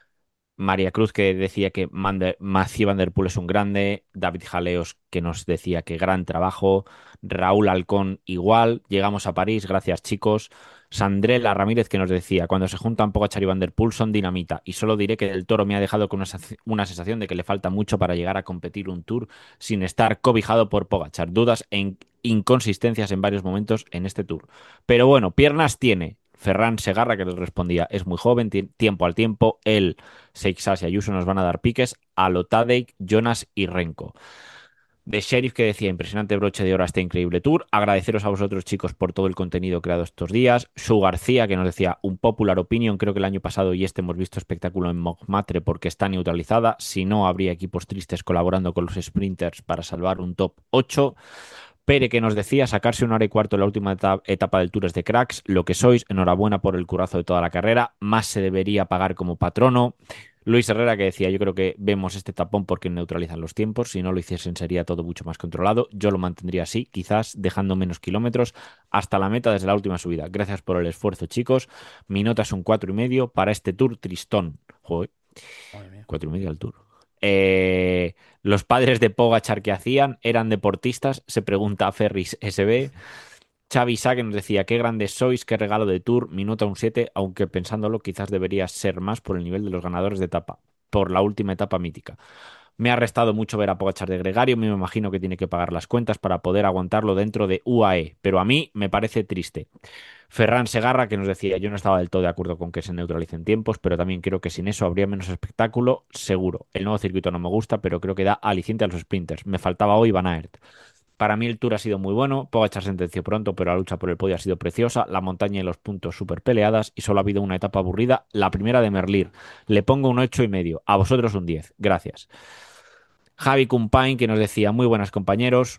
María Cruz que decía que Mander, Mathieu Van Der Poel es un grande, David Jaleos que nos decía que gran trabajo, Raúl Alcón igual, llegamos a París, gracias chicos, Sandrela Ramírez que nos decía, cuando se juntan Pogačar y Van Der Poel son dinamita y solo diré que Del Toro me ha dejado con una, una sensación de que le falta mucho para llegar a competir un Tour sin estar cobijado por Pogačar, dudas e inconsistencias en varios momentos en este Tour, pero bueno, piernas tiene. Ferran Segarra que les respondía, es muy joven, tiempo al tiempo, él, Seixas y Ayuso nos van a dar piques, a lo Tadej, Jonas y Renko. De Sheriff que decía, impresionante broche de oro a este increíble tour, agradeceros a vosotros chicos por todo el contenido creado estos días, Su García que nos decía, un popular opinion, creo que el año pasado y este hemos visto espectáculo en Montmartre porque está neutralizada, si no habría equipos tristes colaborando con los sprinters para salvar un top ocho. Pere que nos decía sacarse una hora y cuarto en la última etapa, etapa del Tour es de cracks, lo que sois, enhorabuena por el curazo de toda la carrera, más se debería pagar como patrono. Luis Herrera que decía, yo creo que vemos este tapón porque neutralizan los tiempos, si no lo hiciesen sería todo mucho más controlado, yo lo mantendría así, quizás dejando menos kilómetros hasta la meta desde la última subida. Gracias por el esfuerzo chicos, mi nota es un cuatro y medio para este Tour tristón. Joder, cuatro y medio al Tour. Eh, los padres de Pogačar que hacían eran deportistas, se pregunta a Ferris S B. Xavi Sá que nos decía, qué grandes sois, qué regalo de Tour, mi nota un siete, aunque pensándolo quizás debería ser más por el nivel de los ganadores de etapa, por la última etapa mítica. Me ha restado mucho ver a Pogačar de gregario, me imagino que tiene que pagar las cuentas para poder aguantarlo dentro de U A E, pero a mí me parece triste. Ferran Segarra, que nos decía, yo no estaba del todo de acuerdo con que se neutralicen tiempos, pero también creo que sin eso habría menos espectáculo, seguro. El nuevo circuito no me gusta, pero creo que da aliciente a los sprinters. Me faltaba hoy Van Aert. Para mí el Tour ha sido muy bueno, Pogačar sentenció pronto, pero la lucha por el podio ha sido preciosa, la montaña y los puntos súper peleadas y solo ha habido una etapa aburrida, la primera de Merlir. Le pongo un ocho y medio, a vosotros un diez. Gracias. Javi Cumpain, que nos decía, muy buenas compañeros.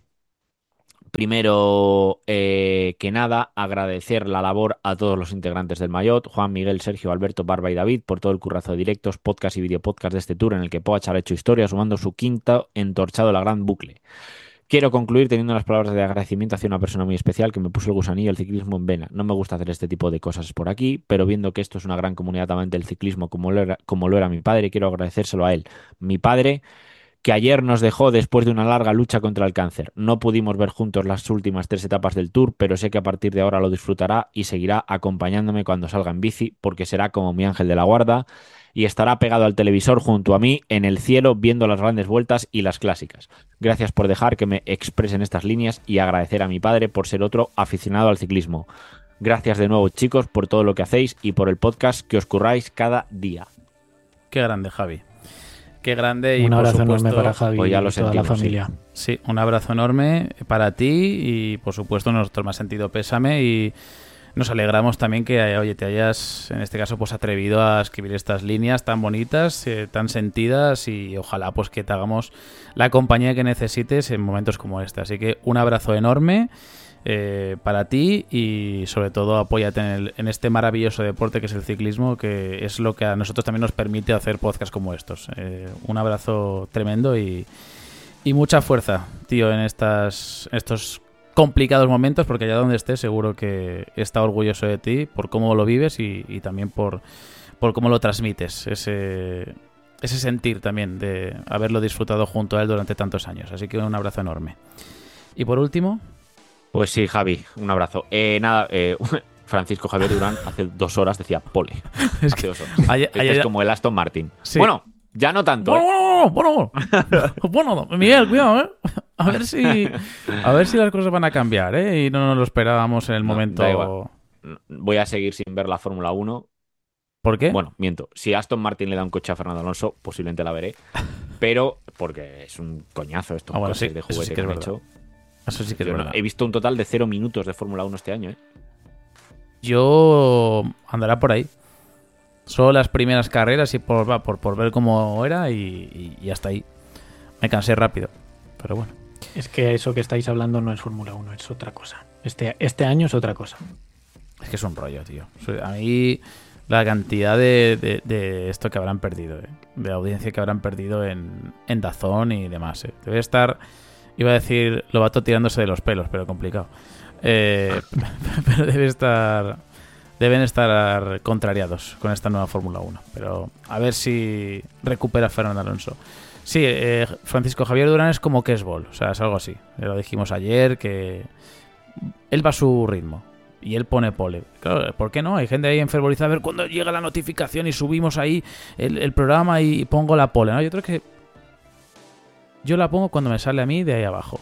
Primero eh, que nada, agradecer la labor a todos los integrantes del Maillot, Juan, Miguel, Sergio, Alberto, Barba y David, por todo el currazo de directos, podcast y videopodcast de este Tour en el que Pogačar ha hecho historia, sumando su quinta entorchado la gran bucle. Quiero concluir teniendo unas palabras de agradecimiento hacia una persona muy especial que me puso el gusanillo del ciclismo en vena. No me gusta hacer este tipo de cosas por aquí, pero viendo que esto es una gran comunidad también del ciclismo como lo era, como lo era mi padre, quiero agradecérselo a él. Mi padre, que ayer nos dejó después de una larga lucha contra el cáncer. No pudimos ver juntos las últimas tres etapas del Tour, pero sé que a partir de ahora lo disfrutará y seguirá acompañándome cuando salga en bici, porque será como mi ángel de la guarda y estará pegado al televisor junto a mí en el cielo viendo las grandes vueltas y las clásicas. Gracias por dejar que me expresen estas líneas y agradecer a mi padre por ser otro aficionado al ciclismo. Gracias de nuevo, chicos, por todo lo que hacéis y por el podcast que os curráis cada día. Qué grande, Javi. Qué grande. Y un abrazo por supuesto, enorme para Javi pues ya y lo toda sentimos, la familia. Sí. sí, un abrazo enorme para ti y por supuesto nosotros me ha sentido pésame y nos alegramos también que, oye, te hayas, en este caso, pues atrevido a escribir estas líneas tan bonitas, eh, tan sentidas y ojalá pues que te hagamos la compañía que necesites en momentos como este. Así que un abrazo enorme eh, para ti y sobre todo apóyate en, el, en este maravilloso deporte que es el ciclismo, que es lo que a nosotros también nos permite hacer podcasts como estos. Eh, un abrazo tremendo y, y mucha fuerza, tío, en estas estos complicados momentos, porque allá donde estés seguro que está orgulloso de ti por cómo lo vives y, y también por, por cómo lo transmites, ese, ese sentir también de haberlo disfrutado junto a él durante tantos años. Así que un abrazo enorme. Y por último... Pues sí, Javi, un abrazo. Eh, nada, eh, Francisco Javier Durán hace dos horas decía pole. Es hace que dos horas. Ayer, este ayer, es como el Aston Martin. Sí. Bueno, ya no tanto. Bueno, ¿eh? bueno, bueno, bueno, Miguel, cuidado, ¿eh? A ver si, a ver si las cosas van a cambiar, ¿eh? Y no nos lo esperábamos en el No, momento. da igual. Voy a seguir sin ver la Fórmula uno. ¿Por qué? Bueno, miento. Si Aston Martin le da un coche a Fernando Alonso, posiblemente la veré. Pero porque es un coñazo esto, Ah, bueno, coche sí, de eso juguete sí que que es han verdad. hecho. Eso sí que es Yo no- verdad. he visto un total de cero minutos de Fórmula uno este año, ¿eh? Yo andará por ahí. Solo las primeras carreras y por, va, por, por ver cómo era y, y, y hasta ahí. Me cansé rápido, pero bueno. Es que eso que estáis hablando no es Fórmula uno, es otra cosa. Este, este año es otra cosa. Es que es un rollo, tío. A mí la cantidad de, de, de esto que habrán perdido, ¿eh? De audiencia que habrán perdido en, en DAZN y demás, ¿eh? Debe estar, iba a decir, Lobato tirándose de los pelos, pero complicado. Eh, pero debe estar, deben estar contrariados con esta nueva Fórmula uno. Pero a ver si recupera Fernando Alonso. Sí, eh, Francisco Javier Durán es como Kesbol, o sea, es algo así. Lo dijimos ayer, que él va a su ritmo y él pone pole. Claro, ¿por qué no? Hay gente ahí enfervorizada. A ver cuando llega la notificación y subimos ahí el, el programa y pongo la pole, ¿no? Yo creo que yo la pongo cuando me sale a mí de ahí abajo.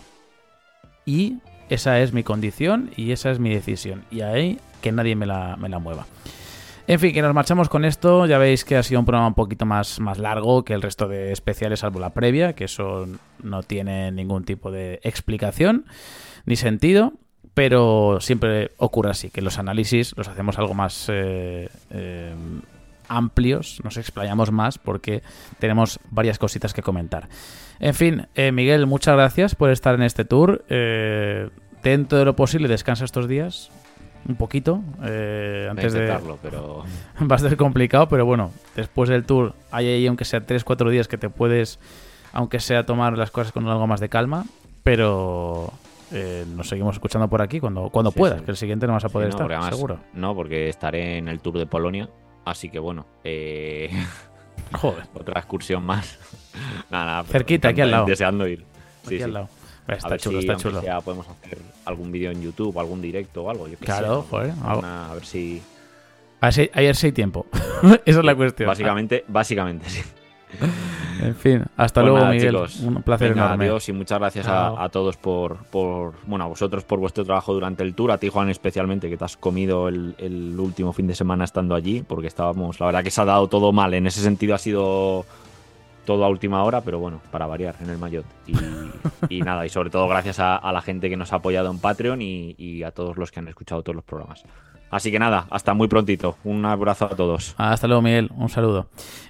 Y esa es mi condición y esa es mi decisión. Y ahí que nadie me la, me la mueva. En fin, que nos marchamos con esto. Ya veis que ha sido un programa un poquito más, más largo que el resto de especiales, salvo la previa, que eso no tiene ningún tipo de explicación ni sentido, pero siempre ocurre así, que los análisis los hacemos algo más eh, eh, amplios, nos explayamos más porque tenemos varias cositas que comentar. En fin, eh, Miguel, muchas gracias por estar en este tour. Eh, dentro de lo posible, descansa estos días. Un poquito, eh, antes de... intentarlo, pero... Va a ser complicado, pero bueno, después del tour hay ahí, aunque sea tres cuatro días que te puedes, aunque sea tomar las cosas con algo más de calma, pero eh, nos seguimos escuchando por aquí cuando, cuando Sí, puedas, sí. que el siguiente no vas a poder Sí, no, estar, porque además- seguro. No, porque estaré en el Tour de Polonia, así que bueno, eh, Joder, otra excursión más. Nada, nada, pero Cerquita, aquí al lado. Deseando ir. aquí Sí, al sí. lado. A Está ver chulo, si, está aunque chulo. sea, podemos hacer algún vídeo en YouTube, algún directo o algo. Yo qué Claro, sé, joder, algo. Una- a ver si... A ver si- Ayer sí hay tiempo. Esa es la cuestión. Básicamente, básicamente, sí. En fin, hasta Pues luego, nada, Miguel. chicos. Un placer Venga, enorme. adiós y muchas gracias a, a todos por, por, bueno, a vosotros por vuestro trabajo durante el tour, a ti, Juan, especialmente, que te has comido el, el último fin de semana estando allí, porque estábamos, la verdad que se ha dado todo mal, en ese sentido ha sido todo a última hora, pero bueno, para variar en el Mayotte. Y, y nada, y sobre todo gracias a, a la gente que nos ha apoyado en Patreon y, y a todos los que han escuchado todos los programas. Así que nada, hasta muy prontito. Un abrazo a todos. Hasta luego, Miguel. Un saludo.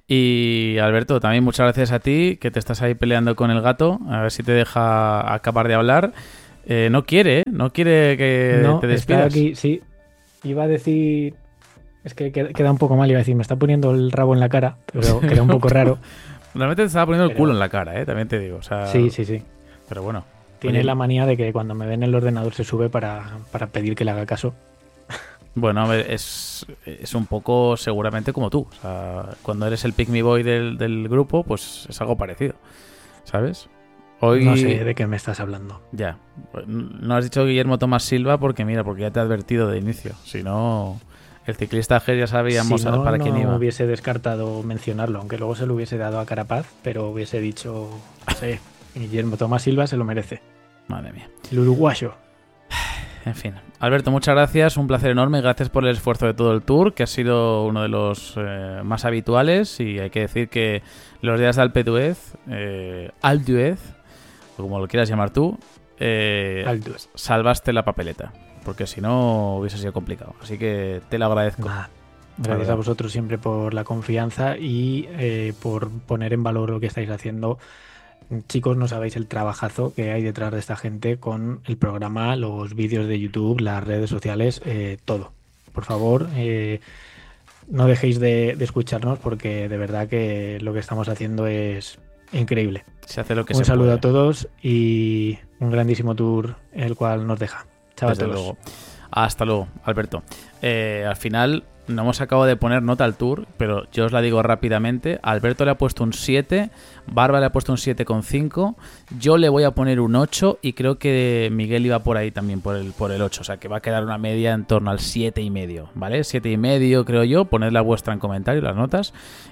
Y Alberto, también muchas gracias a ti, que te estás ahí peleando con el gato. A ver si te deja acabar de hablar. Eh, no quiere, ¿eh? No quiere que no, te despidas. Está aquí, sí. Iba a decir... Es que queda un poco mal, iba a decir, me está poniendo el rabo en la cara, pero queda un poco raro. Realmente te estaba poniendo pero... el culo en la cara, ¿eh? También te digo. O sea... Sí, sí, sí. Pero bueno. Tiene oye... la manía de que cuando me ven en el ordenador se sube para, para pedir que le haga caso. Bueno, a ver, es, es un poco seguramente como tú. O sea, cuando eres el pick me boy del, del grupo, pues es algo parecido. ¿Sabes? Hoy... No sé de qué me estás hablando. Ya. No has dicho Guillermo Tomás Silva porque, mira, porque ya te he advertido de inicio. Si no, el ciclista G ya sabíamos si no, para quién no iba. No hubiese descartado mencionarlo, aunque luego se lo hubiese dado a Carapaz, pero hubiese dicho, no sé, Guillermo Tomás Silva se lo merece. Madre mía. El uruguayo. En fin, Alberto, muchas gracias, un placer enorme, gracias por el esfuerzo de todo el tour, que ha sido uno de los eh, más habituales, y hay que decir que los días de Alpe d'Huez, eh, Alpe d'Huez, o como lo quieras llamar tú, eh, salvaste la papeleta, porque si no hubiese sido complicado, así que te lo agradezco. Nah, gracias a vosotros siempre por la confianza y eh, por poner en valor lo que estáis haciendo. Chicos, no sabéis el trabajazo que hay detrás de esta gente con el programa, los vídeos de YouTube, las redes sociales, eh, todo. Por favor, eh, no dejéis de, de escucharnos porque de verdad que lo que estamos haciendo es increíble. Se hace lo que un se saludo puede. a todos y un grandísimo tour el cual nos deja. Chao Desde a todos. luego. Hasta luego, Alberto. Eh, al final no hemos acabado de poner nota al tour, pero yo os la digo rápidamente. Alberto le ha puesto un siete, Barba le ha puesto un siete coma cinco, yo le voy a poner un ocho y creo que Miguel iba por ahí también por el, por el ocho, o sea que va a quedar una media en torno al siete y medio, ¿vale? siete y medio creo yo, ponedla vuestra en comentarios, las notas,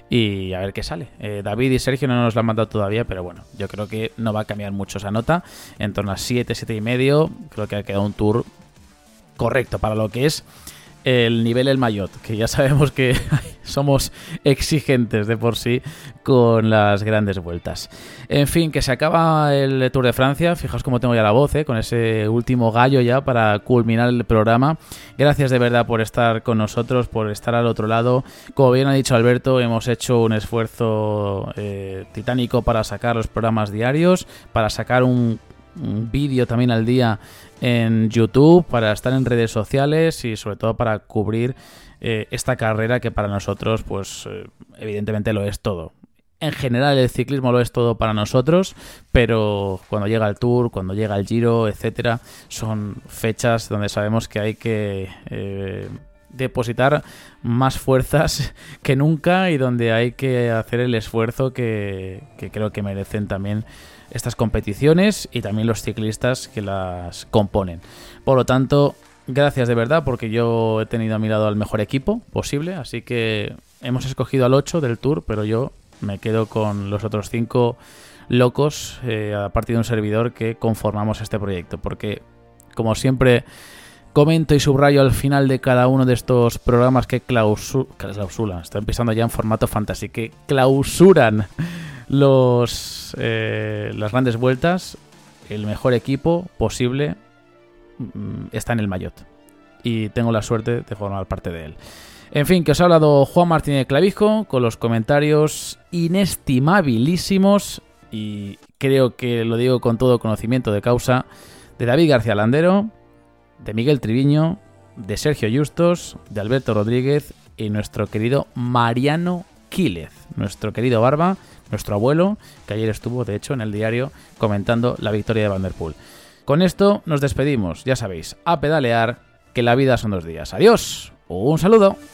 y a ver qué sale. Eh, David y Sergio no nos la han mandado todavía, pero bueno, yo creo que no va a cambiar mucho esa nota, en torno al siete, siete y medio, creo que ha quedado un tour correcto para lo que es el nivel del Mayotte, que ya sabemos que somos exigentes de por sí con las grandes vueltas. En fin, que se acaba el Tour de Francia. Fijaos cómo tengo ya la voz, ¿eh? Con ese último gallo ya para culminar el programa. Gracias de verdad por estar con nosotros, por estar al otro lado. Como bien ha dicho Alberto, hemos hecho un esfuerzo eh, titánico para sacar los programas diarios, para sacar un, un vídeo también al día en YouTube, para estar en redes sociales y sobre todo para cubrir eh, esta carrera que para nosotros pues eh, evidentemente lo es todo. En general el ciclismo lo es todo para nosotros, pero cuando llega el Tour, cuando llega el Giro, etcétera, son fechas donde sabemos que hay que eh, depositar más fuerzas que nunca y donde hay que hacer el esfuerzo que, que creo que merecen también estas competiciones y también los ciclistas que las componen. Por lo tanto, gracias de verdad, porque yo he tenido a mi lado al mejor equipo posible, así que hemos escogido al ocho del Tour, pero yo me quedo con los otros cinco locos, eh, aparte de un servidor, que conformamos este proyecto, porque como siempre comento y subrayo al final de cada uno de estos programas que clausu- clausulan, estoy empezando ya en formato fantasy, que clausuran los eh, las grandes vueltas, el mejor equipo posible mm, está en el Mayotte y tengo la suerte de formar parte de él. En fin, que os ha hablado Juan Martínez Clavijo con los comentarios inestimabilísimos y creo que lo digo con todo conocimiento de causa de David García Landero, de Miguel Triviño, de Sergio Justos, de Alberto Rodríguez y nuestro querido Mariano Quílez, nuestro querido Barba, nuestro abuelo, que ayer estuvo, de hecho, en el diario comentando la victoria de Van der Poel. Con esto nos despedimos, ya sabéis, a pedalear, que la vida son dos días. Adiós, un saludo.